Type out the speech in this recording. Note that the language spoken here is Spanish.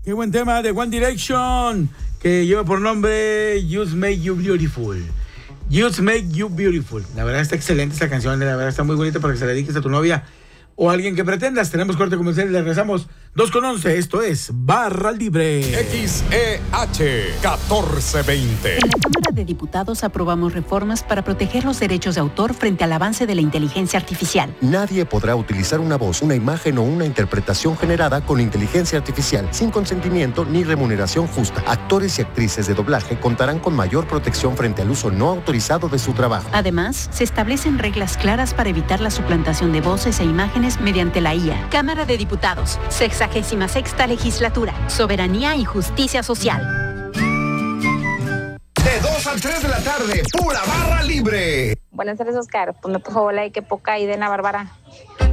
Qué buen tema de One Direction, que lleva por nombre Just Make You Beautiful. Just Make You Beautiful. La verdad está excelente esta canción, la verdad está muy bonita para que se la dediques a tu novia o a alguien que pretendas. Tenemos corte comercial y le regresamos 2:11. Esto es Barra Libre. XEH 1420. En la Cámara de Diputados aprobamos reformas para proteger los derechos de autor frente al avance de la inteligencia artificial. Nadie podrá utilizar una voz, una imagen o una interpretación generada con inteligencia artificial sin consentimiento ni remuneración justa. Actores y actrices de doblaje contarán con mayor protección frente al uso no autorizado de su trabajo. Además, se establecen reglas claras para evitar la suplantación de voces e imágenes mediante la IA. Cámara de Diputados, 66ª Legislatura, Soberanía y Justicia Social. De 2 a 3 de la tarde, pura barra libre. Buenas tardes, Oscar. Ponme por favor la de que poca y de Ana Bárbara.